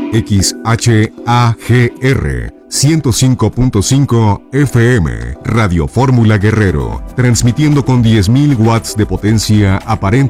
XHAGR 105.5 FM, Radio Fórmula Guerrero, transmitiendo con 10.000 watts de potencia aparente